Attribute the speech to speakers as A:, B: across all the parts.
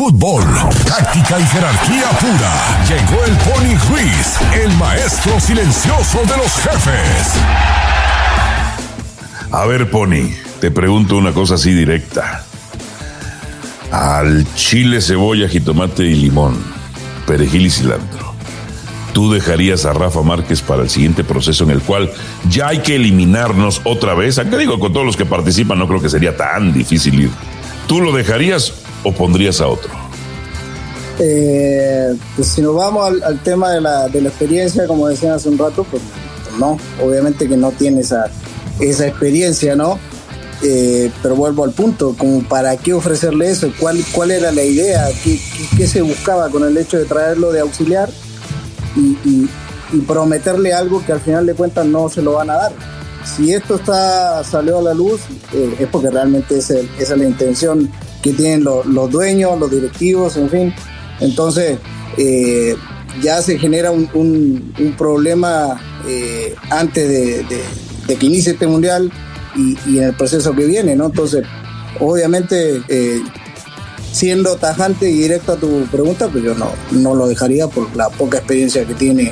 A: fútbol, táctica y jerarquía pura. Llegó el Pony Ruiz, el maestro silencioso de los jefes.
B: A ver, Pony, te pregunto una cosa así directa. Al chile, cebolla, jitomate y limón, perejil y cilantro, ¿tú dejarías a Rafa Márquez para el siguiente proceso en el cual ya hay que eliminarnos otra vez? Aunque digo, con todos los que participan no creo que sería tan difícil ir. ¿Tú lo dejarías o pondrías a otro?
C: Pues si nos vamos al tema de la experiencia, como decían hace un rato, pues no, obviamente que no tiene esa experiencia, ¿no? Pero vuelvo al punto, como para qué ofrecerle eso, cuál era la idea, qué se buscaba con el hecho de traerlo de auxiliar y prometerle algo que al final de cuentas no se lo van a dar. Si esto salió a la luz, es porque realmente esa es la intención que tienen los dueños, los directivos, en fin. Entonces ya se genera un problema antes de que inicie este mundial y en el proceso que viene, ¿no? Entonces, obviamente, siendo tajante y directo a tu pregunta, pues yo no lo dejaría por la poca experiencia que tiene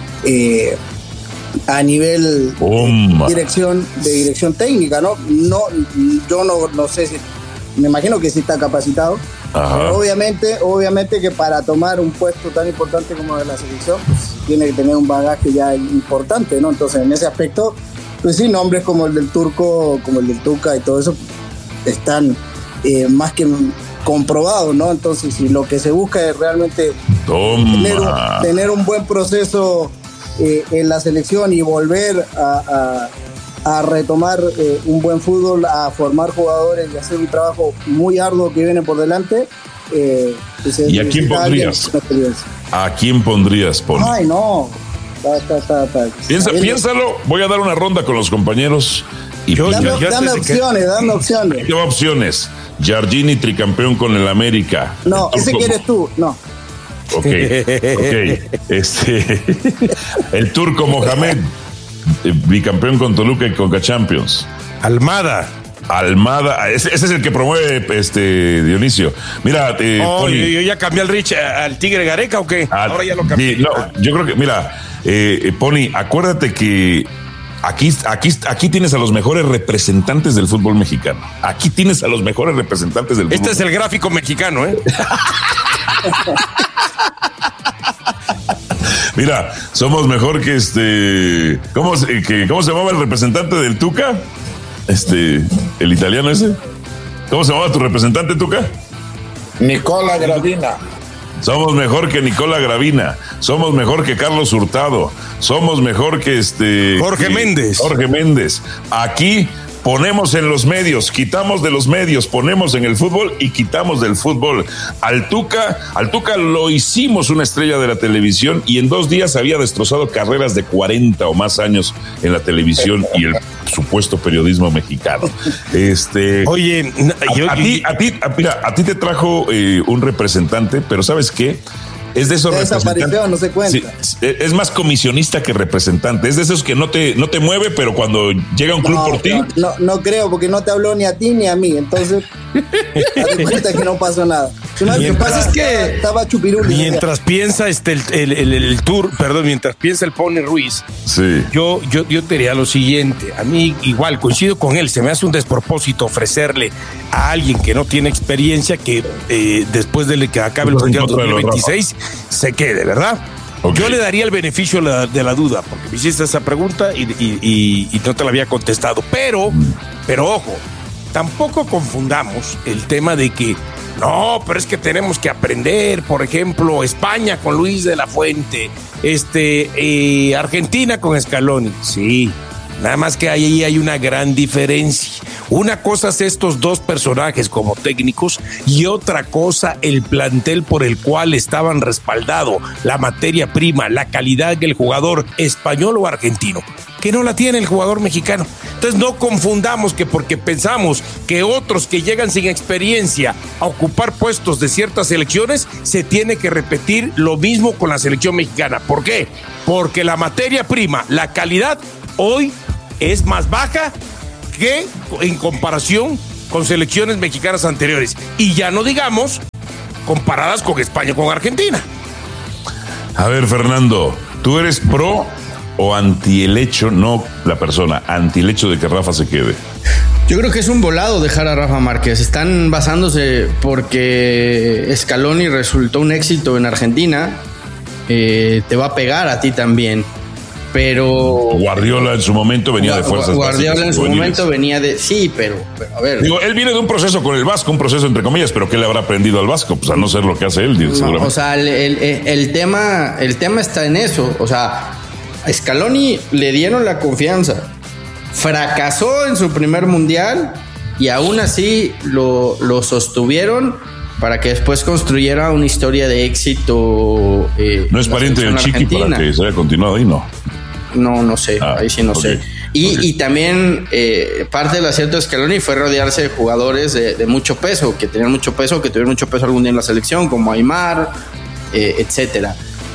C: a nivel de dirección técnica, ¿no? Yo no sé si, me imagino que sí está capacitado. Pero obviamente que para tomar un puesto tan importante como de la selección, pues tiene que tener un bagaje ya importante, ¿no? Entonces, en ese aspecto, pues sí, nombres como el del Turco, como el del Tuca y todo eso están más que comprobados, ¿no? Entonces, si lo que se busca es realmente tener un buen proceso en la selección y volver a retomar un buen fútbol, a formar jugadores y hacer un trabajo muy arduo que viene por delante. Pues
B: ¿y a quién pondrías? ¿A quién pondrías, Pony?
C: Ay, no.
B: Piénsalo, voy a dar una ronda con los compañeros. Y
C: dame opciones.
B: ¿Qué opciones? Giardini, tricampeón con el América.
C: No, ese quieres tú, no.
B: Ok. El Turco Mohamed, bicampeón con Toluca y Conca Champions.
D: Almada,
B: ese es el que promueve Dionisio. Mira,
D: yo ya cambié al Tigre Gareca, ¿o qué? Ahora ya lo cambié.
B: Sí, no, yo creo que, mira, Pony, acuérdate que aquí tienes a los mejores representantes del fútbol mexicano. Aquí tienes a los mejores representantes del fútbol.
D: Este es el gráfico mexicano, ¿eh?
B: Mira, somos mejor que ¿cómo se llamaba el representante del Tuca? El italiano ese. ¿Cómo se llamaba tu representante, Tuca?
E: Nicola Gravina.
B: Somos mejor que Nicola Gravina. Somos mejor que Carlos Hurtado. Somos mejor que
D: Jorge
B: Méndez. Aquí ponemos en los medios, quitamos de los medios, ponemos en el fútbol y quitamos del fútbol. Al Tuca lo hicimos una estrella de la televisión y en 2 días había destrozado carreras de 40 o más años en la televisión y el supuesto periodismo mexicano.
D: Oye,
B: a ti te trajo un representante, pero ¿sabes qué? Es de esos
C: representantes. No se cuenta.
B: Sí, es más comisionista que representante. Es de esos que no te mueve, pero cuando llega un club por ti.
C: No creo, porque no te habló ni a ti ni a mí. Entonces, date cuenta que no pasó nada. Lo que pasa es que estaba chupiruli.
D: Mientras piensa mientras piensa el Pony Ruiz,
B: sí.
D: Yo te diría lo siguiente. A mí igual coincido con él. Se me hace un despropósito ofrecerle a alguien que no tiene experiencia que después de que acabe el Mundial 2026 se quede, ¿verdad? Okay. Yo le daría el beneficio de la duda, porque me hiciste esa pregunta y no te la había contestado. Pero ojo, tampoco confundamos el tema de que no, pero es que tenemos que aprender, por ejemplo, España con Luis de la Fuente, Argentina con Scaloni. Sí, nada más que ahí hay una gran diferencia. Una cosa es estos dos personajes como técnicos y otra cosa el plantel por el cual estaban respaldado, la materia prima, la calidad del jugador español o argentino, que no la tiene el jugador mexicano. Entonces no confundamos que porque pensamos que otros que llegan sin experiencia a ocupar puestos de ciertas selecciones, se tiene que repetir lo mismo con la selección mexicana. ¿Por qué? Porque la materia prima, la calidad, hoy es más baja que en comparación con selecciones mexicanas anteriores. Y ya no digamos comparadas con España, con Argentina.
B: A ver, Fernando, ¿tú eres pro o anti el hecho, no la persona, anti el hecho de que Rafa se quede?
F: Yo creo que es un volado dejar a Rafa Márquez. Están basándose porque Scaloni resultó un éxito en Argentina. Te va a pegar a ti también. Pero
B: Guardiola en su momento venía de fuerzas
F: Guardiola en su momento venía de... Sí, pero a ver...
B: Digo, él viene de un proceso con el Vasco, un proceso entre comillas, pero ¿qué le habrá aprendido al Vasco? Pues a no ser lo que hace él, seguramente.
F: O sea, el tema está en eso. O sea, a Scaloni le dieron la confianza. Fracasó en su primer mundial y aún así lo sostuvieron para que después construyera una historia de éxito.
B: No es pariente del Chiqui para que se haya continuado ahí, ¿no?
F: No sé, ahí sí no sé. Y también parte del acierto de Scaloni fue rodearse de jugadores de mucho peso, que tenían mucho peso, que tuvieron mucho peso algún día en la selección, como Aimar, etcétera.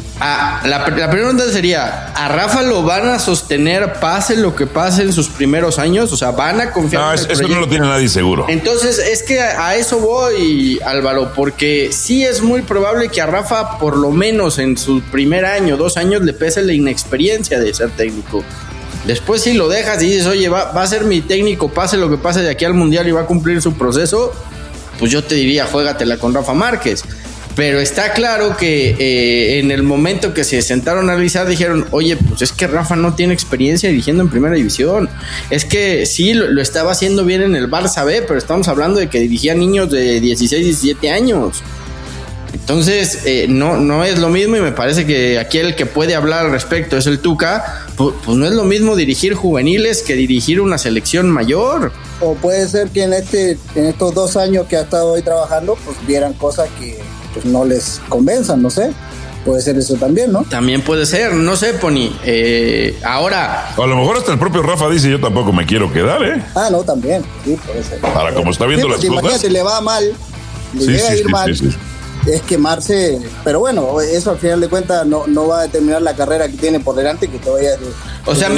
F: La primera pregunta sería, ¿a Rafa lo van a sostener pase lo que pase en sus primeros años? O sea, ¿van a confiar en el
B: eso
F: proyecto?
B: no lo tiene nadie seguro.
F: Entonces, es que a eso voy, Álvaro, porque sí es muy probable que a Rafa, por lo menos en su primer año, 2 años, le pese la inexperiencia de ser técnico. Después, si lo dejas y dices, oye, va a ser mi técnico, pase lo que pase de aquí al Mundial y va a cumplir su proceso, pues yo te diría, juégatela con Rafa Márquez. Pero está claro que en el momento que se sentaron a analizar dijeron, oye, pues es que Rafa no tiene experiencia dirigiendo en primera división. Es que sí, lo estaba haciendo bien en el Barça B, pero estamos hablando de que dirigía niños de 16, 17 años. Entonces, no es lo mismo y me parece que aquí el que puede hablar al respecto es el Tuca. Pues no es lo mismo dirigir juveniles que dirigir una selección mayor.
C: O puede ser que en estos 2 años que ha estado ahí trabajando, pues vieran cosas que pues no les convenzan, no sé. Puede ser eso también, ¿no?
F: También puede ser, no sé, Pony. Ahora...
B: A lo mejor hasta el propio Rafa dice, yo tampoco me quiero quedar, ¿eh?
C: No, también. Sí, puede ser.
B: Ahora, como está viendo las cosas...
C: Imagínate, le va mal, llega a ir mal, es quemarse... Pero bueno, eso al final de cuentas no va a determinar la carrera que tiene por delante, que todavía...
F: O sea,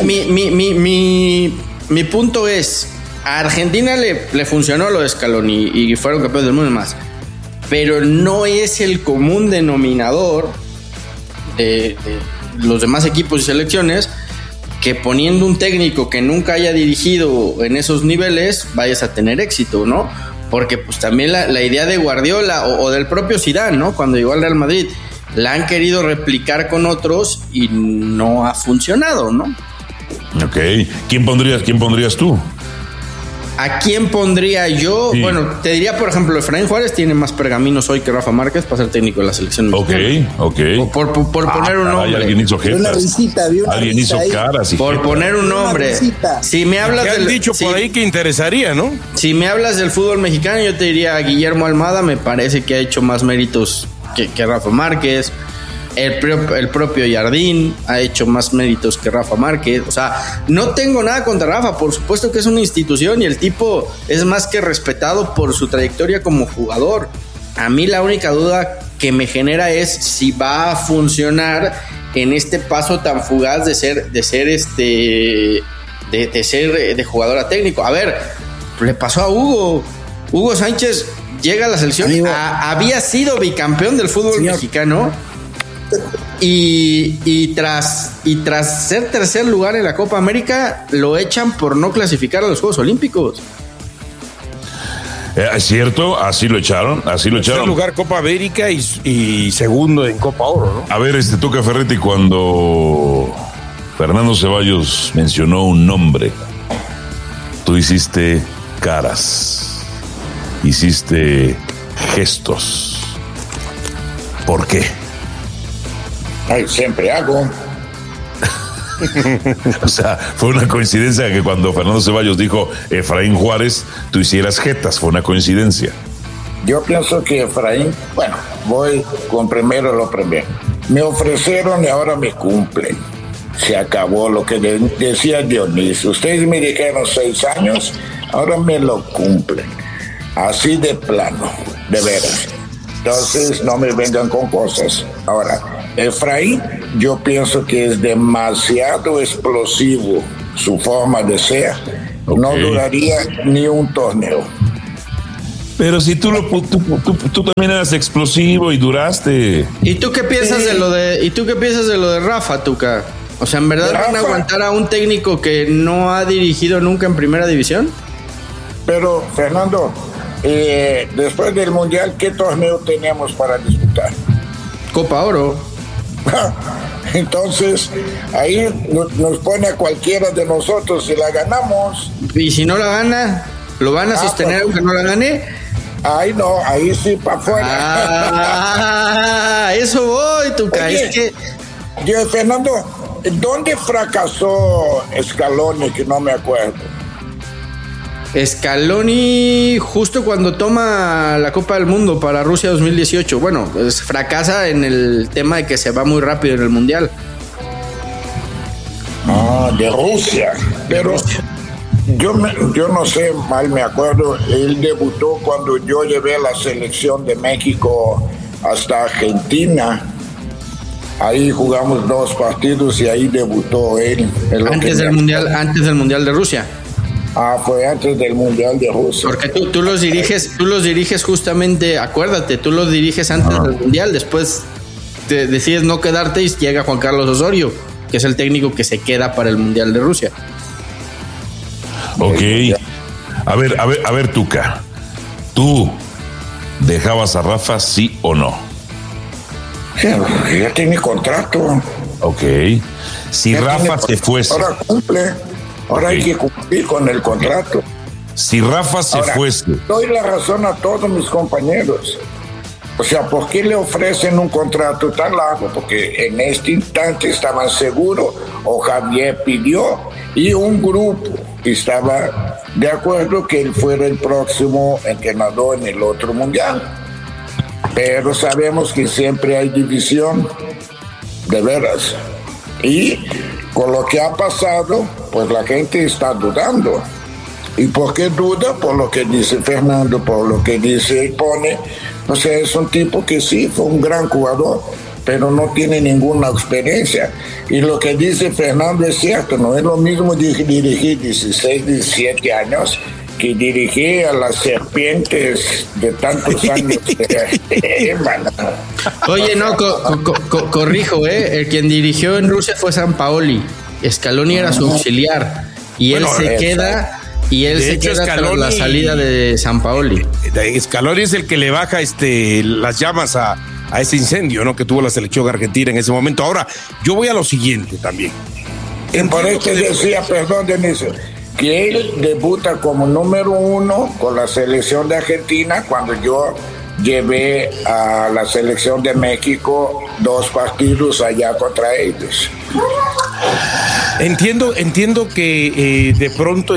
F: mi punto es, a Argentina le funcionó lo de Scaloni y fueron campeones del mundo y más. Pero no es el común denominador de los demás equipos y selecciones que poniendo un técnico que nunca haya dirigido en esos niveles vayas a tener éxito, ¿no? Porque pues también la idea de Guardiola o del propio Zidane, ¿no? Cuando llegó al Real Madrid, la han querido replicar con otros y no ha funcionado, ¿no?
B: Ok. ¿Quién pondrías tú?
F: ¿A quién pondría yo? Sí. Bueno, te diría, por ejemplo, Efraín Juárez tiene más pergaminos hoy que Rafa Márquez para ser técnico de la selección mexicana.
B: Ok.
F: Por poner un nombre.
B: Alguien hizo jetas. Alguien hizo caras.
F: Por poner un nombre. Si me hablas
D: han dicho por ahí que interesaría, ¿no?
F: Si me hablas del fútbol mexicano, yo te diría Guillermo Almada. Me parece que ha hecho más méritos que Rafa Márquez. El propio Jardín ha hecho más méritos que Rafa Márquez. O sea, no tengo nada contra Rafa. Por supuesto que es una institución y el tipo es más que respetado por su trayectoria como jugador. A mí la única duda que me genera es si va a funcionar en este paso tan fugaz de ser jugador a técnico. A ver, le pasó a Hugo Sánchez. Llega a la selección, había sido bicampeón del fútbol mexicano. Y tras ser tercer lugar en la Copa América, lo echan por no clasificar a los Juegos Olímpicos.
B: Es cierto, así lo echaron.
D: Tercer lugar Copa América y segundo en Copa Oro, ¿no?
B: A ver, Tuca Ferretti, cuando Fernando Ceballos mencionó un nombre, tú hiciste caras, hiciste gestos. ¿Por qué?
E: Ay, siempre hago.
B: O sea, fue una coincidencia que cuando Fernando Ceballos dijo Efraín Juárez, tú hicieras jetas, fue una coincidencia.
E: Yo pienso que Efraín, bueno, voy con primero lo primero. Me ofrecieron y ahora me cumplen. Se acabó lo que decía Dionisio. Ustedes me dijeron 6 años, ahora me lo cumplen. Así de plano, de veras. Entonces no me vengan con cosas. Ahora, Efraín, yo pienso que es demasiado explosivo su forma de ser. Okay. No duraría ni un torneo.
B: Pero si tú también eras explosivo y duraste.
F: ¿Y tú qué piensas de lo de Rafa, Tuca? O sea, ¿en verdad van a aguantar a un técnico que no ha dirigido nunca en primera división?
E: Pero, Fernando, después del Mundial, ¿qué torneo tenemos para disputar?
F: Copa Oro.
E: Entonces, ahí nos pone a cualquiera de nosotros si la ganamos.
F: ¿Y si no la gana? ¿Lo van a sostener aunque no la gane?
E: Ay, no, ahí sí para afuera.
F: Eso voy, Tuca.
E: Oye,
F: es que...
E: Fernando, ¿dónde fracasó Scaloni? Que no me acuerdo.
F: Scaloni justo cuando toma la Copa del Mundo para Rusia 2018. Bueno, pues fracasa en el tema de que se va muy rápido en el Mundial.
E: De Rusia. Pero yo no sé, mal me acuerdo, él debutó cuando yo llevé a la selección de México hasta Argentina. Ahí jugamos 2 partidos y ahí debutó él.
F: Antes del Mundial de Rusia.
E: Fue antes del Mundial de Rusia.
F: Porque tú los diriges justamente, acuérdate, tú los diriges antes del Mundial, después te decides no quedarte y llega Juan Carlos Osorio, que es el técnico que se queda para el Mundial de Rusia.
B: Ok. A ver, Tuca, ¿tú dejabas a Rafa, sí o no?
E: Ya tiene contrato.
B: Ok. Si Rafa se fuese.
E: Ahora cumple. Ahora hay que cumplir con el contrato.
B: Si Rafa se fuese.
E: Doy la razón a todos mis compañeros. O sea, ¿por qué le ofrecen un contrato tan largo? Porque en este instante estaban seguros, o Javier pidió, y un grupo estaba de acuerdo que él fuera el próximo entrenador en el otro mundial. Pero sabemos que siempre hay división, de veras. Y con lo que ha pasado, pues la gente está dudando. ¿Y por qué duda? Por lo que dice Fernando, por lo que dice Pone. O sea, es un tipo que sí, fue un gran jugador, pero no tiene ninguna experiencia. Y lo que dice Fernando es cierto, no es lo mismo dirigir 16, 17 años que dirigir a las serpientes de tantos años.
F: Oye, no, corrijo, el quien dirigió en Rusia fue Sampaoli. Scaloni era su auxiliar y él se queda tras la salida de Sampaoli.
D: Scaloni es el que le baja las llamas a ese incendio, ¿no?, que tuvo la selección argentina en ese momento. Ahora, yo voy a lo siguiente también.
E: Por eso decía, perdón, Denise, que él debuta como número 1 con la selección de Argentina cuando yo llevé a la selección de México 2 partidos allá contra ellos.
D: Entiendo que de pronto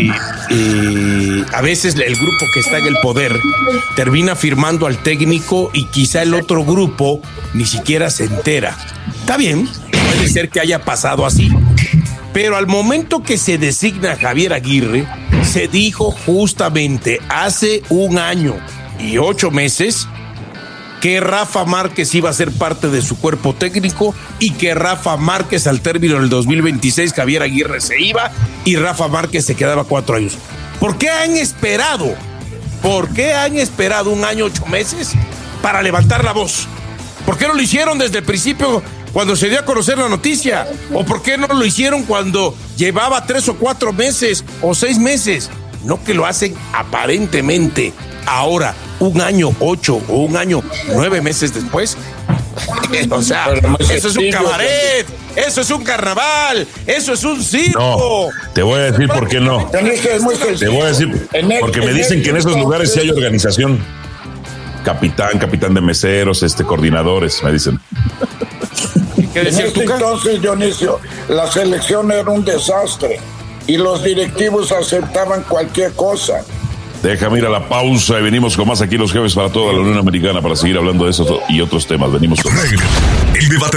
D: a veces el grupo que está en el poder termina firmando al técnico y quizá el otro grupo ni siquiera se entera. Está bien, puede ser que haya pasado así. Pero al momento que se designa Javier Aguirre, se dijo justamente hace 1 año y 8 meses que Rafa Márquez iba a ser parte de su cuerpo técnico y que Rafa Márquez al término del 2026 Javier Aguirre se iba y Rafa Márquez se quedaba 4 años. ¿Por qué han esperado? ¿Por qué han esperado 1 año, 8 meses para levantar la voz? ¿Por qué no lo hicieron desde el principio cuando se dio a conocer la noticia? ¿O por qué no lo hicieron cuando llevaba 3 o 4 meses o 6 meses? No, que lo hacen aparentemente ahora, 1 año 8 o 1 año 9 meses después. O sea, eso es un cabaret, eso es un carnaval, eso es un circo.
B: No, te voy a decir por qué no. Te voy a decir, porque me dicen que en esos lugares sí hay organización. Capitán de meseros, coordinadores, me dicen.
E: En este entonces, Dionisio, la selección era un desastre y los directivos aceptaban cualquier cosa.
B: Déjame ir a la pausa y venimos con más aquí los Jefes para toda la Unión Americana para seguir hablando de eso y otros temas. Venimos con
A: el debate